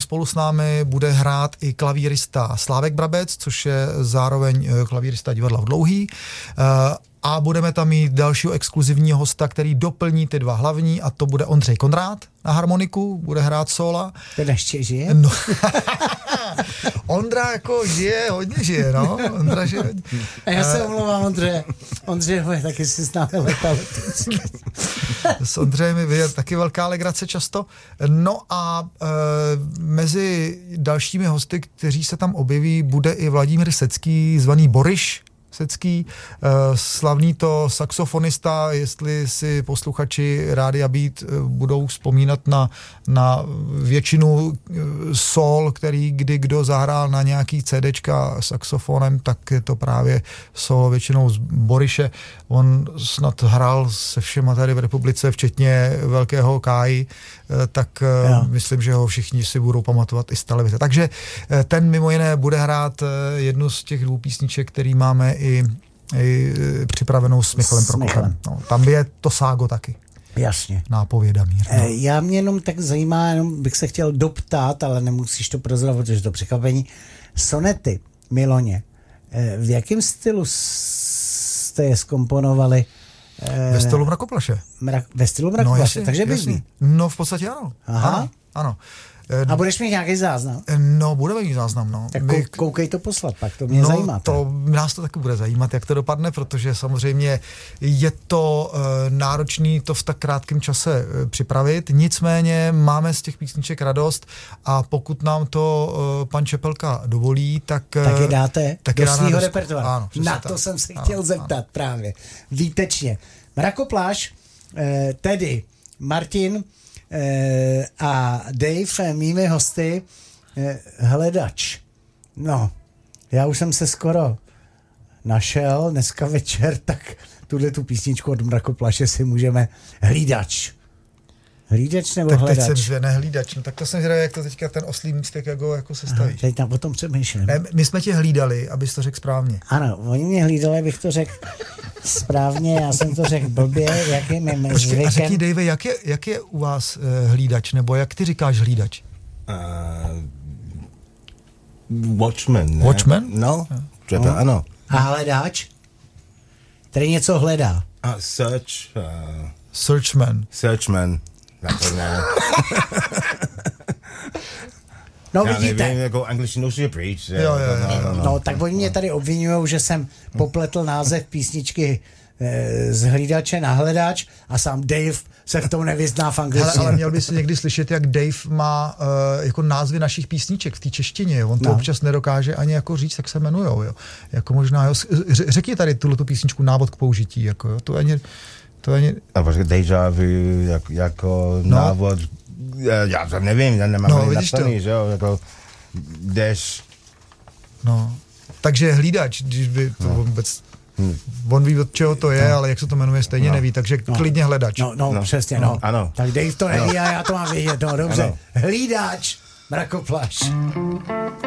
spolu s námi bude hrát i klavírista Slávek Brabec, což je zároveň klavírista divadla v Dlouhý. A budeme tam mít dalšího exkluzivního hosta, který doplní ty dva hlavní, a to bude Ondřej Konrád na harmoniku, bude hrát sola. Ten ještě žije? No. Ondra jako hodně žije, no. Ondra žije hodně. A já se omlouvám, Ondřej, taky si s námi letal. S Ondřejem je taky velká legrace často. No a mezi dalšími hosty, kteří se tam objeví, bude i Vladimír Secký, zvaný Boriš Secký, slavný to saxofonista, jestli si posluchači Rádia Beat budou vzpomínat na většinu sol, který kdy kdo zahrál na nějaký CDčka saxofonem, tak je to právě solo většinou z Boriše. On snad hrál se všema tady v republice, včetně Velkého Káji, tak myslím, že ho všichni si budou pamatovat i z televize. Takže ten mimo jiné bude hrát jednu z těch dvou písniček, který máme i připravenou s Michalem Prokopem. No, tam je to ságo taky. Jasně. Nápověda mír. No. Já mě jenom tak zajímá, jenom bych se chtěl doptát, ale nemusíš to prozradit, protože to překvapení. Sonety, Miloně, v jakém stylu jste je zkomponovali? Ve stylu Mrakoplaše. Ve stylu Mrakoplaše, takže běžný. No v podstatě ano. Aha. Ano. A budeš mít nějaký záznam? No, budeme mít záznam, no. Tak koukej to poslat, pak to mě zajímá. Nás to taky bude zajímat, jak to dopadne, protože samozřejmě je to náročný to v tak krátkém čase připravit, nicméně máme z těch písniček radost a pokud nám to pan Čepelka dovolí, tak je dáte do svýho repertoáru. Ano, na to jsem se chtěl zeptat právě. Výtečně. Mrakopláš, tedy Martin a Dave, mými hosty, Hledač. No, já už jsem se skoro našel dneska večer, tak tu písničku od Mrakoplaše si můžeme Hlídač. Hlídač nebo tak Hledač? Tak teď jsem Hlídač, no tak to jsem zvědavý, jak to teďka ten oslý můstek jako se staví. Teď tam o tom přemýšlím. My jsme tě hlídali, abys to řekl správně. Ano, oni mě hlídali, abych to řekl správně, já jsem to řekl blbě, jak je mým zvykem. A řekni, Dave, jak je u vás hlídač, nebo jak ty říkáš hlídač? Watchman. Ne? Watchman? No, třeba ano. A hledáč? Který něco hledá. Searchman. Searchman. No vidíte. Nevím, jako angličtinu si je pryč. No, tak oni mě tady obvinujou, že jsem popletl název písničky z Hlídače na Hledáč a sám Dave se v tom nevyzná v angličtině. Ale měl by si někdy slyšet, jak Dave má jako názvy našich písniček v té češtině. On to občas nedokáže ani jako říct, jak se jmenujou. Jo. Jako možná, řekni tady tu písničku návod k použití. Jako, jo. To ani... A počkej, Deja Vu jako návod, já to nevím, já nemám napsaný, že jo, jako jdeš. No, takže Hlídač, když by to vůbec... On ví, od čeho to je, ale jak se to jmenuje, stejně neví, takže klidně Hledač. No, přesně, no. Ano. Tak Dave to neví a já to mám vědět, no dobře. Ano. Hlídač, Mrakopláš.